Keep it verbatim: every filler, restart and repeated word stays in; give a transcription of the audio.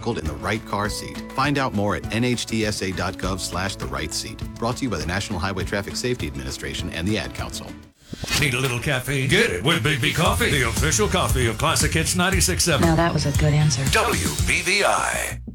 buckled in the right car seat. Find out more at N H T S A dot gov slash the right seat. Brought to you by the National Highway Traffic Safety Administration and the Ad Council. Need a little caffeine? Get it with Big B Coffee, the official coffee of Classic Hits ninety-six point seven. Now that was a good answer. W B V I.